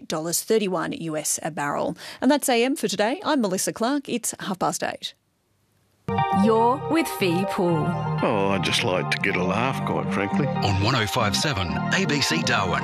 $88.31 US a barrel. And that's AM for today. I'm Melissa Clark. It's 8:30. You're with Fee Poole. Oh, I just like to get a laugh, quite frankly. On 105.7 ABC Darwin.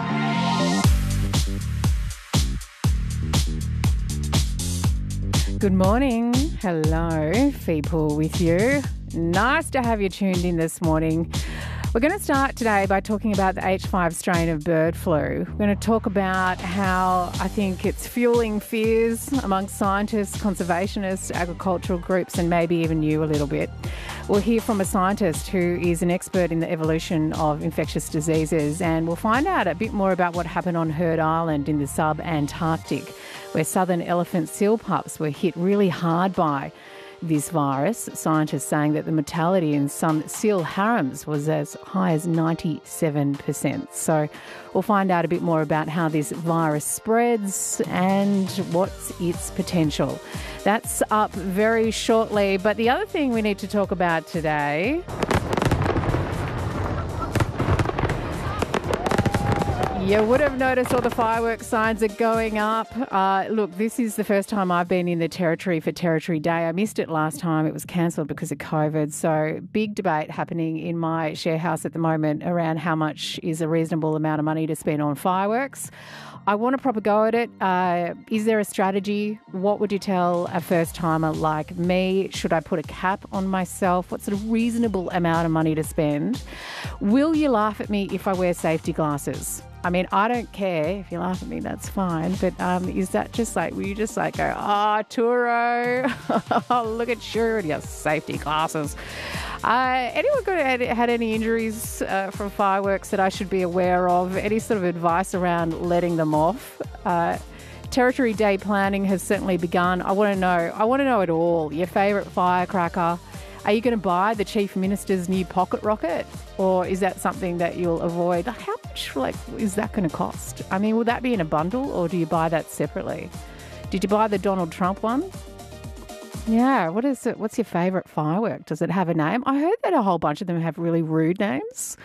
Good morning. Hello, Fee Poole with you. Nice to have you tuned in this morning. We're going to start today by talking about the H5 strain of bird flu. We're going to talk about how I think it's fueling fears amongst scientists, conservationists, agricultural groups, and maybe even you a little bit. We'll hear from a scientist who is an expert in the evolution of infectious diseases, and we'll find out a bit more about what happened on Heard Island in the sub-Antarctic, where southern elephant seal pups were hit really hard by this virus. Scientists saying that the mortality in some seal harems was as high as 97%. So we'll find out a bit more about how this virus spreads and what's its potential. That's up very shortly. But the other thing we need to talk about today... You would have noticed all the fireworks signs are going up. Look, this is the first time I've been in the Territory for Territory Day. I missed it last time. It was cancelled because of COVID. So big debate happening in my share house at the moment around how much is a reasonable amount of money to spend on fireworks. I want a proper go at it. Is there a strategy? What would you tell a first-timer like me? Should I put a cap on myself? What's a reasonable amount of money to spend? Will you laugh at me if I wear safety glasses? I mean, I don't care. If you laugh at me, that's fine. But is that just like, will you just like go, Turo, look at you and your safety glasses. Anyone had any injuries from fireworks that I should be aware of? Any sort of advice around letting them off? Territory Day planning has certainly begun. I want to know it all. Your favourite firecracker. Are you going to buy the Chief Minister's new pocket rocket? Or is that something that you'll avoid? How much is that going to cost? I mean, will that be in a bundle or do you buy that separately? Did you buy the Donald Trump one? Yeah, what is it? What's your favourite firework? Does it have a name? I heard that a whole bunch of them have really rude names.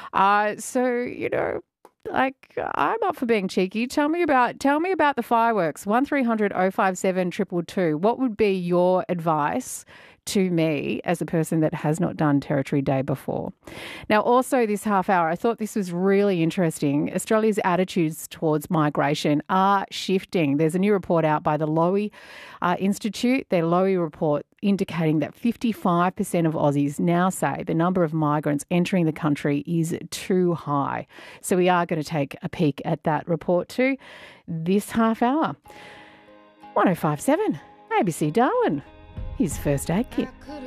So, I'm up for being cheeky. Tell me about the fireworks. 1300 057 222. What would be your advice to me as a person that has not done Territory Day before? Now, also this half hour, I thought this was really interesting. Australia's attitudes towards migration are shifting. There's a new report out by the Lowy Institute, their Lowy report, indicating that 55% of Aussies now say the number of migrants entering the country is too high. So we are going to take a peek at that report too this half hour. 105.7 ABC Darwin. His first aid kit.